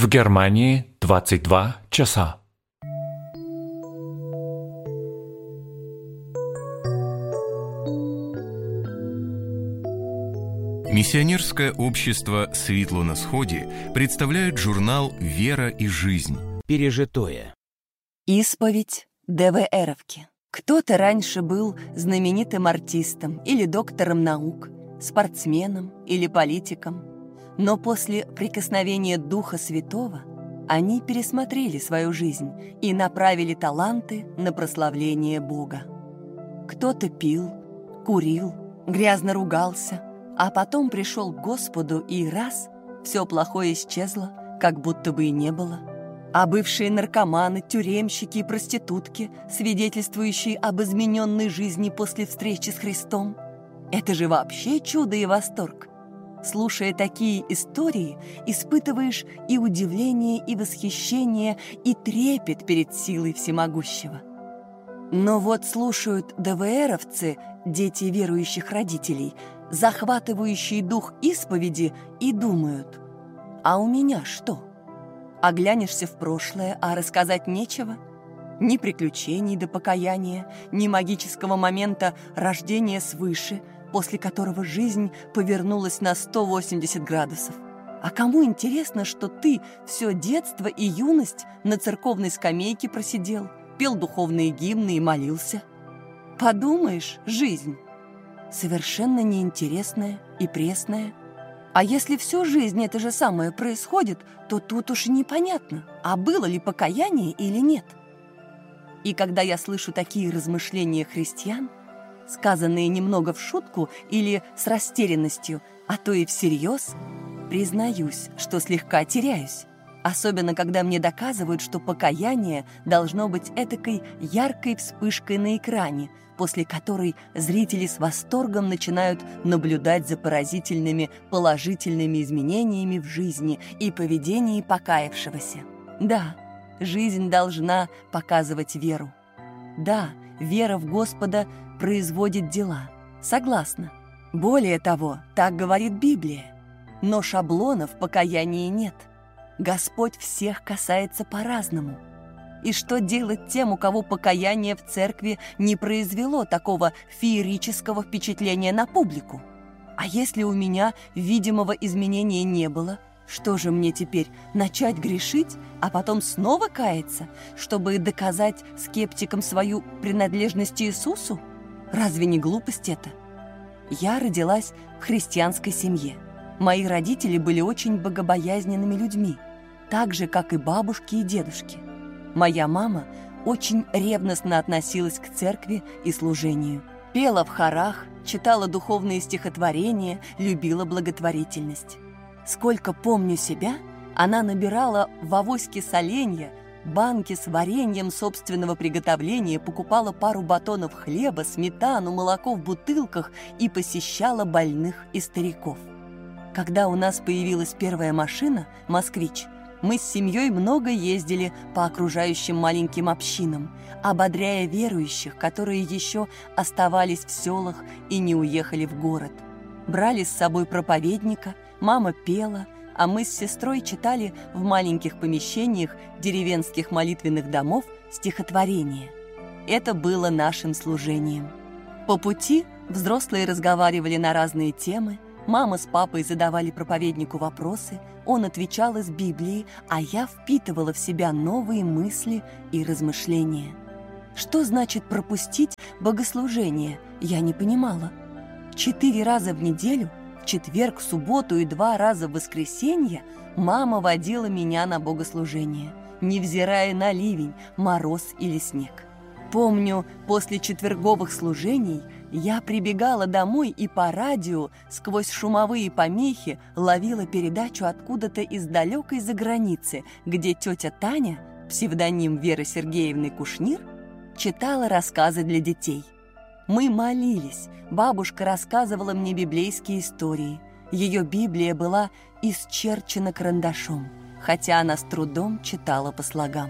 В Германии 22 часа. Миссионерское общество «Светло на сходе» представляет журнал «Вера и жизнь». Пережитое. Исповедь ДВРовки. Кто-то раньше был знаменитым артистом или доктором наук, спортсменом или политиком, но после прикосновения Духа Святого они пересмотрели свою жизнь и направили таланты на прославление Бога. Кто-то пил, курил, грязно ругался, а потом пришел к Господу, и раз — все плохое исчезло, как будто бы и не было. А бывшие наркоманы, тюремщики и проститутки, свидетельствующие об измененной жизни после встречи с Христом — это же вообще чудо и восторг. Слушая такие истории, испытываешь и удивление, и восхищение, и трепет перед силой всемогущего. Но вот слушают ДВРовцы, дети верующих родителей, захватывающие дух исповеди, и думают: а у меня что? Оглянешься в прошлое, а рассказать нечего? Ни приключений до покаяния, ни магического момента рождения свыше, после которого жизнь повернулась на 180 градусов. А кому интересно, что ты все детство и юность на церковной скамейке просидел, пел духовные гимны и молился? Подумаешь, жизнь совершенно неинтересная и пресная. А если всю жизнь это же самое происходит, то тут уж непонятно, а было ли покаяние или нет. И когда я слышу такие размышления христиан, сказанные немного в шутку или с растерянностью, а то и всерьез, признаюсь, что слегка теряюсь. Особенно, когда мне доказывают, что покаяние должно быть этакой яркой вспышкой на экране, после которой зрители с восторгом начинают наблюдать за поразительными положительными изменениями в жизни и поведении покаявшегося. Да, жизнь должна показывать веру. Да, вера в Господа производит дела. Согласна. Более того, так говорит Библия. Но шаблонов в покаянии нет. Господь всех касается по-разному. И что делать тем, у кого покаяние в церкви не произвело такого феерического впечатления на публику? А если у меня видимого изменения не было, что же мне теперь, начать грешить, а потом снова каяться, чтобы доказать скептикам свою принадлежность Иисусу? Разве не глупость это? Я родилась в христианской семье. Мои родители были очень богобоязненными людьми, так же, как и бабушки и дедушки. Моя мама очень ревностно относилась к церкви и служению. Пела в хорах, читала духовные стихотворения, любила благотворительность. Сколько помню себя, она набирала в авоське соленья, банки с вареньем собственного приготовления, покупала пару батонов хлеба, сметану, молоко в бутылках и посещала больных и стариков. Когда у нас появилась первая машина «Москвич», мы с семьей много ездили по окружающим маленьким общинам, ободряя верующих, которые еще оставались в селах и не уехали в город. Брали с собой проповедника, мама пела, а мы с сестрой читали в маленьких помещениях деревенских молитвенных домов стихотворения. Это было нашим служением. По пути взрослые разговаривали на разные темы, мама с папой задавали проповеднику вопросы, он отвечал из Библии, а я впитывала в себя новые мысли и размышления. Что значит пропустить богослужение, я не понимала. 4 раза в неделю, в четверг, в субботу и 2 раза в воскресенье мама водила меня на богослужение, невзирая на ливень, мороз или снег. Помню, после четверговых служений я прибегала домой и по радио сквозь шумовые помехи ловила передачу откуда-то из далекой заграницы, где тетя Таня, псевдоним Веры Сергеевны Кушнир, читала рассказы для детей. Мы молились, бабушка рассказывала мне библейские истории. Ее Библия была исчерчена карандашом, хотя она с трудом читала по слогам.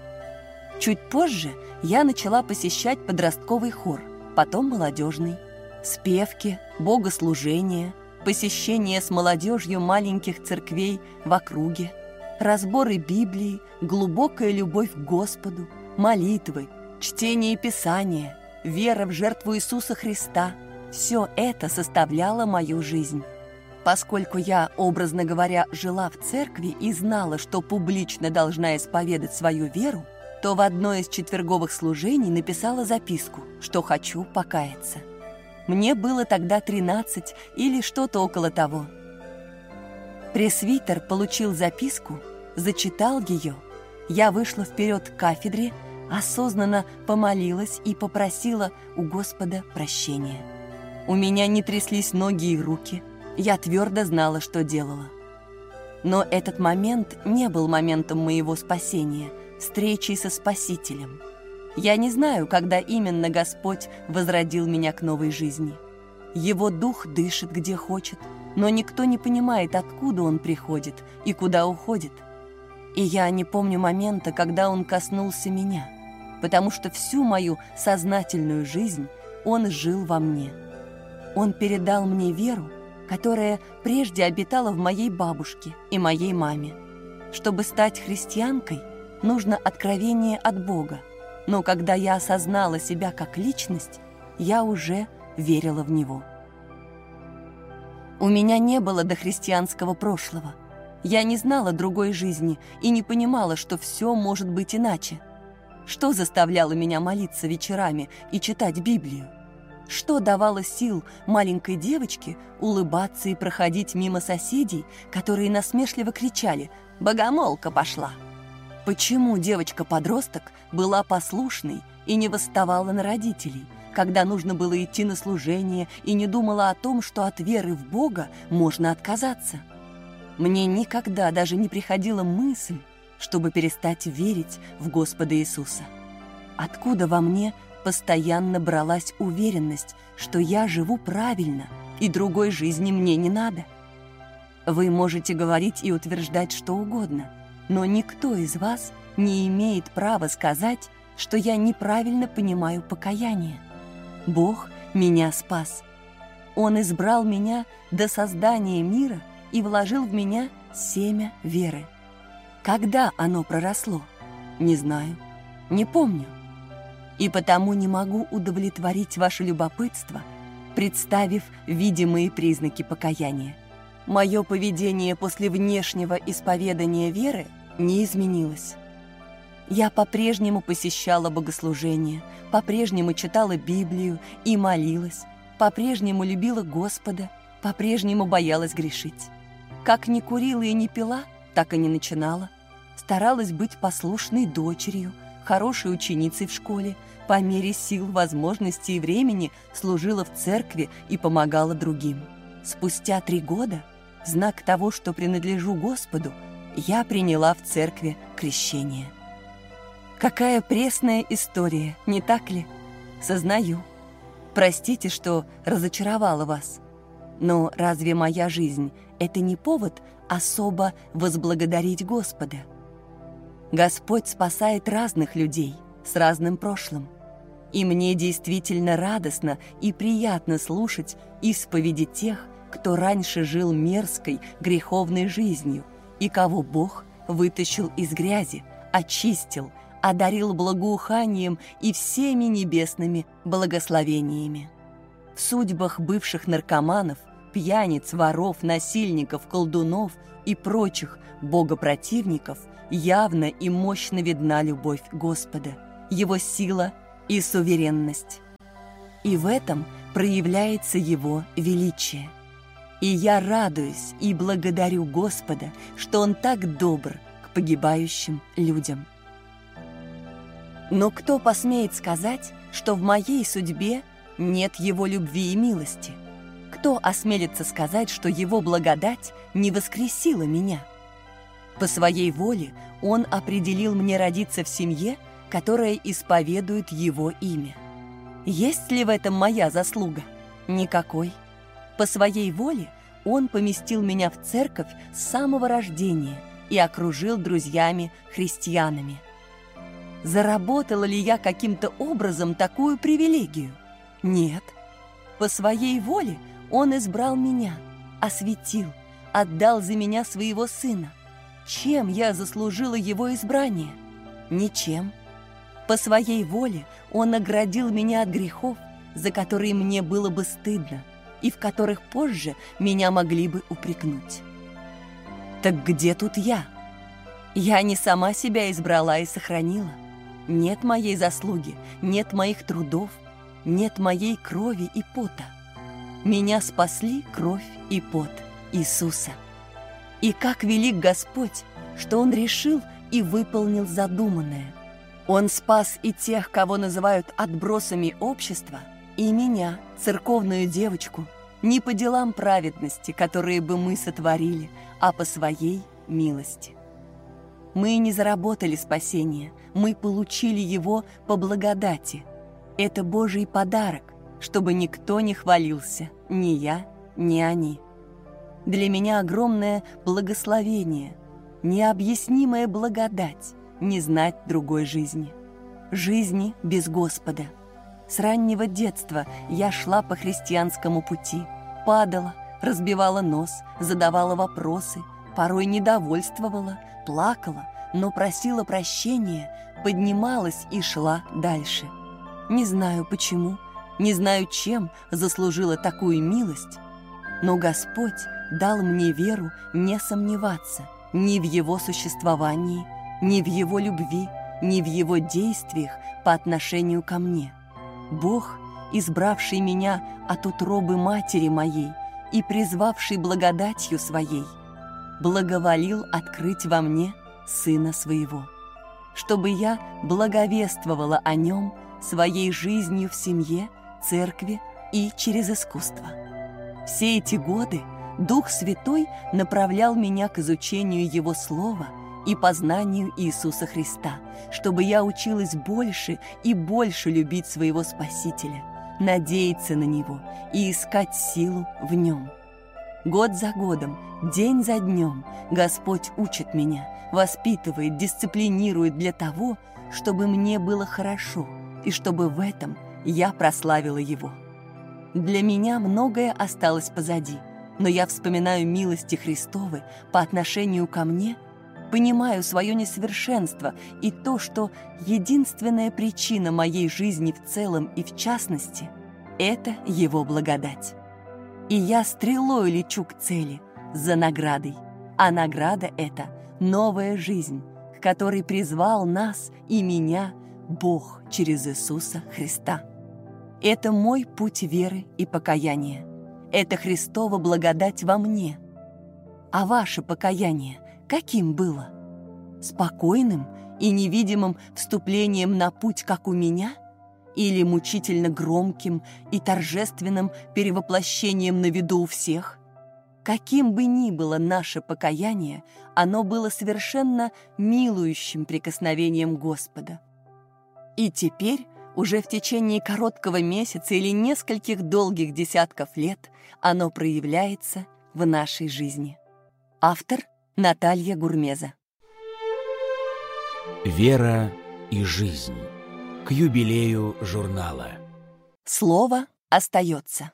Чуть позже я начала посещать подростковый хор, потом молодежный. Спевки, богослужения, посещение с молодежью маленьких церквей в округе. разборы Библии, глубокая любовь к Господу, молитвы, чтение Писания, вера в жертву Иисуса Христа – все это составляло мою жизнь. Поскольку я, образно говоря, жила в церкви и знала, что публично должна исповедать свою веру, то в одно из четверговых служений написала записку, что хочу покаяться. Мне было тогда 13 или что-то около того. Пресвитер получил записку, зачитал ее. Я вышла вперед к кафедре, осознанно помолилась и попросила у Господа прощения. У меня не тряслись ноги и руки, я твердо знала, что делала. Но этот момент не был моментом моего спасения, встречи со Спасителем. Я не знаю, когда именно Господь возродил меня к новой жизни. Его дух дышит где хочет, но никто не понимает, откуда он приходит и куда уходит. И я не помню момента, когда он коснулся меня, потому что всю мою сознательную жизнь он жил во мне. Он передал мне веру, которая прежде обитала в моей бабушке и моей маме. Чтобы стать христианкой, нужно откровение от Бога. Но когда я осознала себя как личность, я уже верила в Него. У меня не было дохристианского прошлого. Я не знала другой жизни и не понимала, что все может быть иначе. Что заставляло меня молиться вечерами и читать Библию? Что давало сил маленькой девочке улыбаться и проходить мимо соседей, которые насмешливо кричали «Богомолка пошла!» Почему девочка-подросток была послушной и не восставала на родителей, когда нужно было идти на служение и не думала о том, что от веры в Бога можно отказаться? Мне никогда даже не приходила мысль, чтобы перестать верить в Господа Иисуса. Откуда во мне постоянно бралась уверенность, что я живу правильно и другой жизни мне не надо? Вы можете говорить и утверждать что угодно, но никто из вас не имеет права сказать, что я неправильно понимаю покаяние. Бог меня спас. Он избрал меня до создания мира и вложил в меня семя веры. Когда оно проросло? Не знаю, не помню. И потому не могу удовлетворить ваше любопытство, представив видимые признаки покаяния. Мое поведение после внешнего исповедания веры не изменилось. Я по-прежнему посещала богослужения, по-прежнему читала Библию и молилась, по-прежнему любила Господа, по-прежнему боялась грешить. Как не курила и не пила, так и не начинала. Старалась быть послушной дочерью, хорошей ученицей в школе, по мере сил, возможностей и времени служила в церкви и помогала другим. Спустя 3 года, в знак того, что принадлежу Господу, я приняла в церкви крещение. Какая пресная история, не так ли? Сознаю. Простите, что разочаровала вас. Но разве моя жизнь — это не повод особо возблагодарить Господа? Господь спасает разных людей с разным прошлым. И мне действительно радостно и приятно слушать исповеди тех, кто раньше жил мерзкой, греховной жизнью, и кого Бог вытащил из грязи, очистил, одарил благоуханием и всеми небесными благословениями. В судьбах бывших наркоманов, пьяниц, воров, насильников, колдунов и прочих богопротивников явно и мощно видна любовь Господа, Его сила и суверенность. И в этом проявляется Его величие. И я радуюсь и благодарю Господа, что Он так добр к погибающим людям. Но кто посмеет сказать, что в моей судьбе нет Его любви и милости? Кто осмелится сказать, что Его благодать не воскресила меня? По своей воле Он определил мне родиться в семье, которая исповедует Его имя. Есть ли в этом моя заслуга? Никакой. По своей воле Он поместил меня в церковь с самого рождения и окружил друзьями-христианами. Заработала ли я каким-то образом такую привилегию? Нет. По своей воле Он избрал меня, осветил, отдал за меня своего Сына. чем я заслужила его избрание? Ничем. По своей воле он оградил меня от грехов, за которые мне было бы стыдно, и в которых позже меня могли бы упрекнуть. Так где тут я? Я не сама себя избрала и сохранила. Нет моей заслуги, нет моих трудов, нет моей крови и пота. Меня спасли кровь и пот Иисуса. И как велик Господь, что Он решил и выполнил задуманное. Он спас и тех, кого называют отбросами общества, и меня, церковную девочку, не по делам праведности, которые бы мы сотворили, а по своей милости. Мы не заработали спасение, мы получили его по благодати. Это Божий подарок, чтобы никто не хвалился, ни я, ни они. Для меня огромное благословение, необъяснимая благодать не знать другой жизни. Жизни без Господа. С раннего детства я шла по христианскому пути, падала, разбивала нос, задавала вопросы, порой недовольствовала, плакала, но просила прощения, поднималась и шла дальше. Не знаю почему, не знаю, чем заслужила такую милость, но Господь дал мне веру не сомневаться ни в Его существовании, ни в Его любви, ни в Его действиях по отношению ко мне. Бог, избравший меня от утробы матери моей и призвавший благодатью Своей, благоволил открыть во мне Сына Своего, чтобы я благовествовала о Нем своей жизнью в семье, церкви и через искусство. Все эти годы Дух Святой направлял меня к изучению Его Слова и познанию Иисуса Христа, чтобы я училась больше и больше любить своего Спасителя, надеяться на Него и искать силу в Нем. Год за годом, день за днем Господь учит меня, воспитывает, дисциплинирует для того, чтобы мне было хорошо и чтобы в этом я прославила Его. Для меня многое осталось позади, но я вспоминаю милости Христовы по отношению ко мне, понимаю свое несовершенство и то, что единственная причина моей жизни в целом и в частности – это Его благодать. И я стрелой лечу к цели, за наградой, а награда – это новая жизнь, к которой призвал нас и меня Бог через Иисуса Христа. Это мой путь веры и покаяния. Это Христова благодать во мне. А ваше покаяние каким было? Спокойным и невидимым вступлением на путь, как у меня? Или мучительно громким и торжественным перевоплощением на виду у всех? Каким бы ни было наше покаяние, оно было совершенно милующим прикосновением Господа. И теперь, уже в течение короткого месяца или нескольких долгих десятков лет, оно проявляется в нашей жизни. Автор Наталья Гурмеза. Вера и жизнь. К юбилею журнала. Слово остается.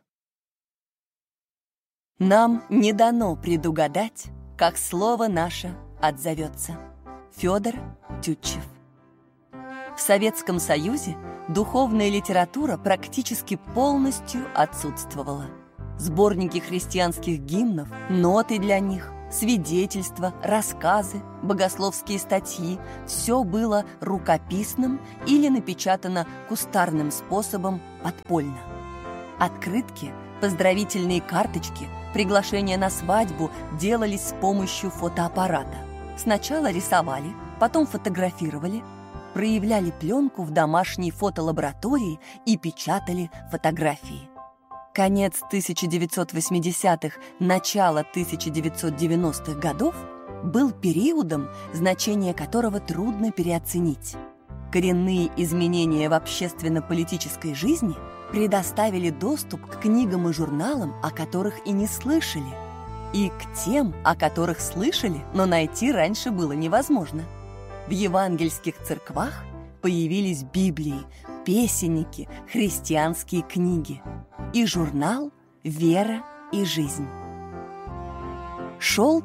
Нам не дано предугадать, как слово наше отзовется. Федор Тютчев. В Советском Союзе духовная литература практически полностью отсутствовала. Сборники христианских гимнов, ноты для них, свидетельства, рассказы, богословские статьи – все было рукописным или напечатано кустарным способом подпольно. Открытки, поздравительные карточки, приглашения на свадьбу делались с помощью фотоаппарата. Сначала рисовали, потом фотографировали, проявляли пленку в домашней фотолаборатории и печатали фотографии. Конец 1980-х, начало 1990-х годов был периодом, значение которого трудно переоценить. Коренные изменения в общественно-политической жизни предоставили доступ к книгам и журналам, о которых и не слышали, и к тем, о которых слышали, но найти раньше было невозможно. В евангельских церквах появились Библии, песенники, христианские книги и журнал «Вера и жизнь». Шел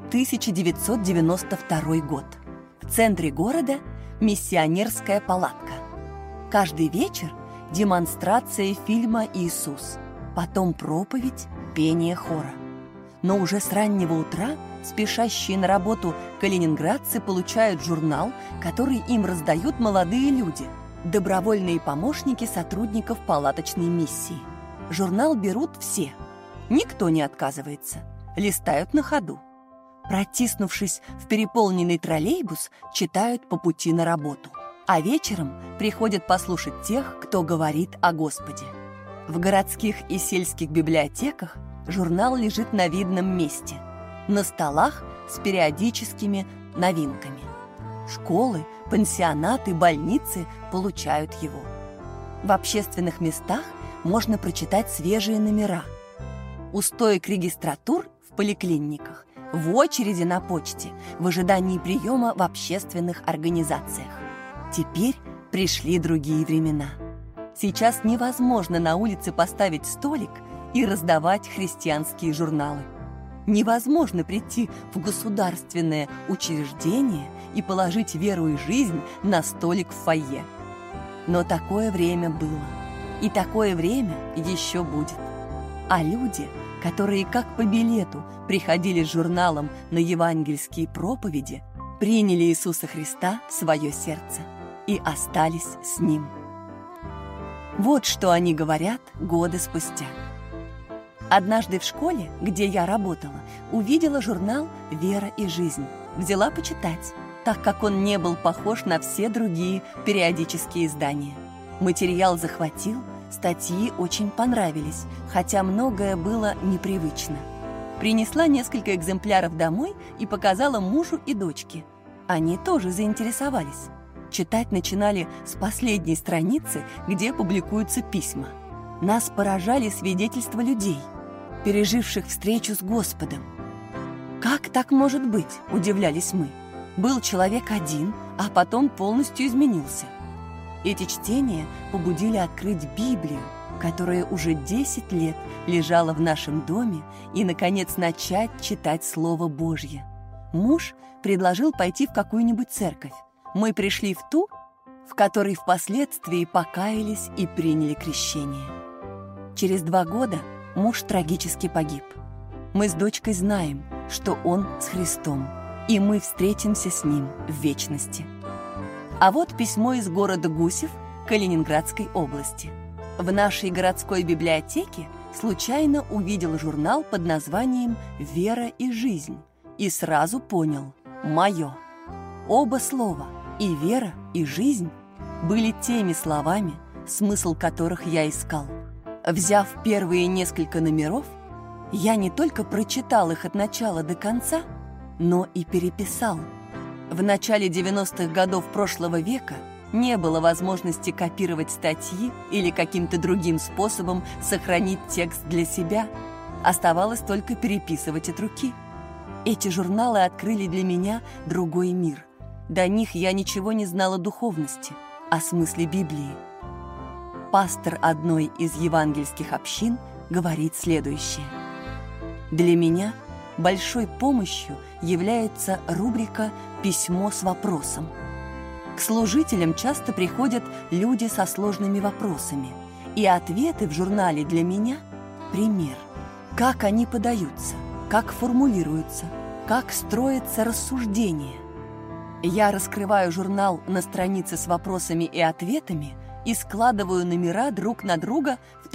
1992 год. В центре города миссионерская палатка. Каждый вечер демонстрация фильма «Иисус», потом проповедь, пение хора. Но уже с раннего утра спешащие на работу калининградцы получают журнал, который им раздают молодые люди, добровольные помощники сотрудников палаточной миссии. Журнал берут все. Никто не отказывается. Листают на ходу. Протиснувшись в переполненный троллейбус, читают по пути на работу. А вечером приходят послушать тех, кто говорит о Господе. В городских и сельских библиотеках журнал лежит на видном месте, на столах с периодическими новинками. Школы, пансионаты, больницы получают его. В общественных местах можно прочитать свежие номера. У стоек регистратур в поликлиниках, в очереди на почте, в ожидании приема в общественных организациях. Теперь пришли другие времена. Сейчас невозможно на улице поставить столик и раздавать христианские журналы. Невозможно прийти в государственное учреждение и положить веру и жизнь на столик в фойе. Но такое время было, и такое время еще будет. А люди, которые как по билету приходили с журналом на евангельские проповеди, приняли Иисуса Христа в свое сердце и остались с Ним. Вот что они говорят годы спустя. Однажды в школе, где я работала, увидела журнал «Вера и жизнь». Взяла почитать, так как он не был похож на все другие периодические издания. Материал захватил, статьи очень понравились, хотя многое было непривычно. Принесла несколько экземпляров домой и показала мужу и дочке. Они тоже заинтересовались. Читать начинали с последней страницы, где публикуются письма. Нас поражали свидетельства людей, переживших встречу с Господом. «Как так может быть?» – удивлялись мы. Был человек один, а потом полностью изменился. Эти чтения побудили открыть Библию, которая уже 10 лет лежала в нашем доме, и, наконец, начать читать Слово Божье. Муж предложил пойти в какую-нибудь церковь. Мы пришли в ту, в которой впоследствии покаялись и приняли крещение. Через 2 года муж трагически погиб. Мы с дочкой знаем, что он с Христом, и мы встретимся с Ним в вечности. А вот письмо из города Гусев Калининградской области. В нашей городской библиотеке случайно увидел журнал под названием «Вера и жизнь» и сразу понял – мое. Оба слова – и вера, и жизнь были теми словами, смысл которых я искал. Взяв первые несколько номеров, я не только прочитал их от начала до конца, но и переписал. В начале 90-х годов прошлого века не было возможности копировать статьи или каким-то другим способом сохранить текст для себя. Оставалось только переписывать от руки. Эти журналы открыли для меня другой мир. До них я ничего не знала о духовности, о смысле Библии. Пастор одной из евангельских общин говорит следующее. Для меня большой помощью является рубрика «Письмо с вопросом». К служителям часто приходят люди со сложными вопросами, и ответы в журнале для меня – пример. Как они подаются, как формулируются, как строятся рассуждения. Я раскрываю журнал на странице с вопросами и ответами и складываю номера друг на друга в